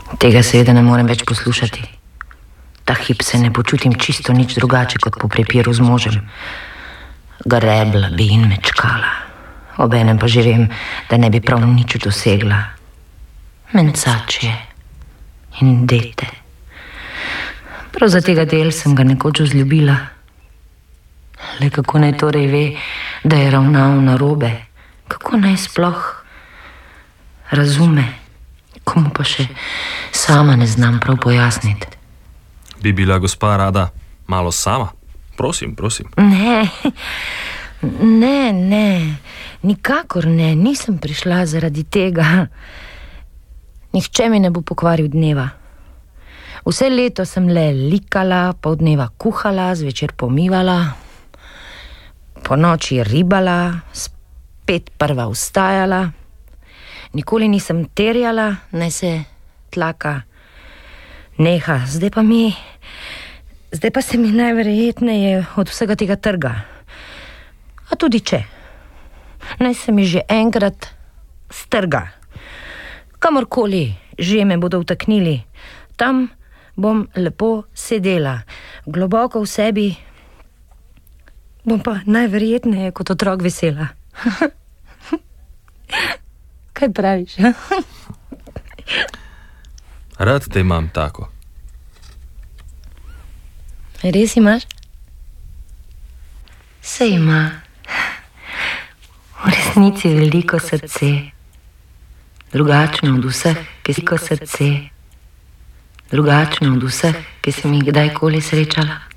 Tega seveda ne morem več poslušati. Ta hip se ne počutim čisto nič drugače kot po prepiru z možem. Grebla bi in mečkala. Obenem pa že vem, da ne bi prav nič dosegla. Mencač je in dete. Prav za tega del sem ga nekoč vzljubila. Le kako naj torej ve, da je ravnal narobe? Kako naj sploh razume, komu pa še sama ne znam prav pojasniti? Bi bila gospa rada malo sama? Prosim. Ne, nikakor ne, nisem prišla zaradi tega. Nihče mi ne bo pokvaril dneva. Vse leto sem le likala, pol dneva kuhala, zvečer pomivala, po noči ribala, spet prva vstajala. Nikoli nisem terjala, naj se tlaka neha. Zdaj pa se mi najverjetneje od vsega tega trga. A tudi če, naj se mi že enkrat strga. Kamorkoli že me bodo vtaknili, tam bom lepo sedela, globoko v sebi, bom pa najverjetneje kot otrok vesela. Kaj praviš? Rad te imam tako. Res imaš? Se ima. V resnici veliko srce. Drugačno od vseh, ki si ko srce. Drugačno od vseh, ki sem jih kdajkoli srečala.